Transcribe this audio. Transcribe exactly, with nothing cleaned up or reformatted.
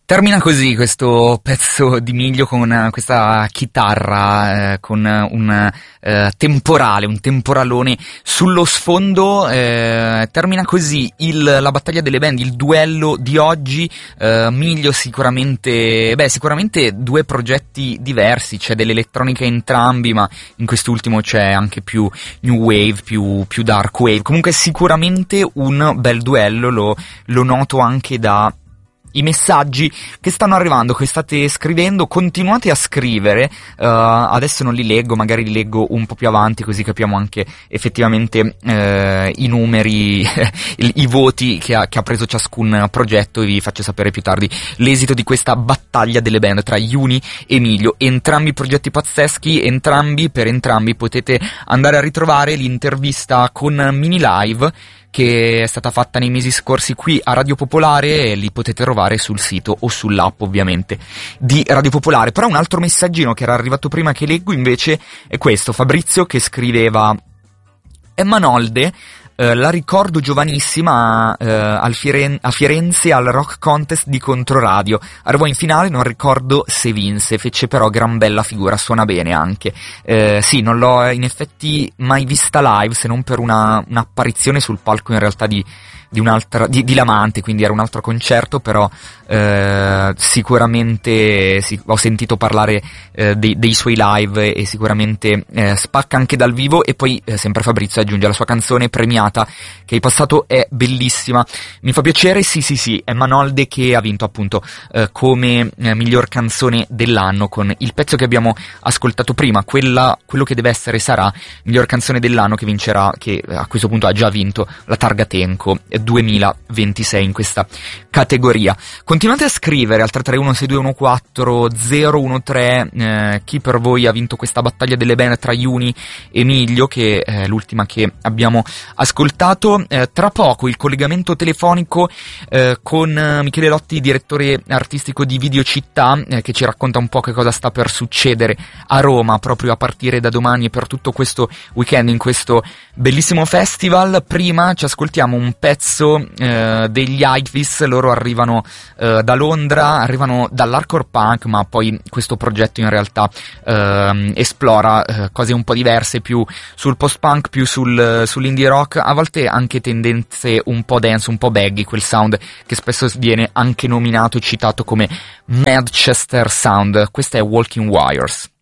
Termina così questo pezzo di Miglio con una, questa chitarra eh, con un eh, temporale, un temporalone sullo sfondo. Eh, termina così il, la battaglia delle band, il duello di oggi. Eh, Miglio sicuramente, beh, sicuramente due progetti diversi, c'è dell'elettronica entrambi, ma in quest'ultimo c'è anche più new wave, più, più dark wave. Comunque sicuramente un bel duello, lo, lo noto anche da i messaggi che stanno arrivando, che state scrivendo. Continuate a scrivere, uh, adesso non li leggo, magari li leggo un po' più avanti, così capiamo anche effettivamente uh, i numeri, i, i voti che ha, che ha preso ciascun progetto, e vi faccio sapere più tardi l'esito di questa battaglia delle band tra Juni e Miglio. Entrambi progetti pazzeschi, entrambi, per entrambi potete andare a ritrovare l'intervista con Mini Live che è stata fatta nei mesi scorsi qui a Radio Popolare, e li potete trovare sul sito o sull'app ovviamente di Radio Popolare. Però un altro messaggino che era arrivato prima, che leggo invece, è questo: Fabrizio che scriveva: Emma Nolde, Uh, la ricordo giovanissima uh, al Firen- a Firenze al Rock Contest di Controradio. Arrivò in finale, non ricordo se vinse, fece però gran bella figura, suona bene anche. Uh, sì, non l'ho in effetti mai vista live, se non per una un'apparizione sul palco in realtà di di un'altra di, di Lamante, quindi era un altro concerto, però eh, sicuramente sì, ho sentito parlare eh, dei, dei suoi live, e sicuramente eh, spacca anche dal vivo. E poi eh, sempre Fabrizio aggiunge la sua canzone premiata che hai passato è bellissima, mi fa piacere. Sì sì sì, è Manolde che ha vinto appunto eh, come eh, miglior canzone dell'anno con il pezzo che abbiamo ascoltato prima, quella, quello che deve essere sarà miglior canzone dell'anno, che vincerà, che a questo punto ha già vinto la targa Tenco duemilaventisei in questa categoria. Continuate a scrivere al tre tre uno sei due uno quattro zero uno tre eh, chi per voi ha vinto questa battaglia delle band tra Juni e Miglio, che è l'ultima che abbiamo ascoltato. Eh, tra poco il collegamento telefonico eh, con eh, Michele Lotti, direttore artistico di Videocittà, eh, che ci racconta un po' che cosa sta per succedere a Roma proprio a partire da domani e per tutto questo weekend in questo bellissimo festival. Prima ci ascoltiamo un pezzo eh, degli Ivis. Loro arrivano eh, da Londra, arrivano dall'hardcore punk, ma poi questo progetto in realtà eh, esplora eh, cose un po' diverse, più sul post-punk, più sul, sull'indie rock, a volte anche tendenze un po' dance, un po' baggy, quel sound che spesso viene anche nominato e citato come Manchester Sound. Questa è Walking Wires.